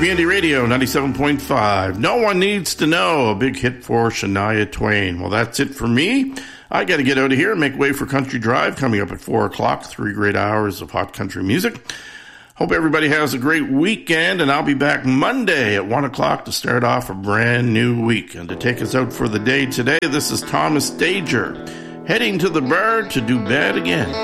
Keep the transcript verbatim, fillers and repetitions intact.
Community Radio ninety-seven point five. No One Needs to Know, a big hit for Shania Twain. Well, that's it for me. I got to get out of here and make way for Country Drive coming up at four o'clock. Three great hours of hot country music. Hope everybody has a great weekend, and I'll be back Monday at one o'clock to start off a brand new week. And to take us out for the day today, this is Thomas Dager, heading to the bar to do bad again.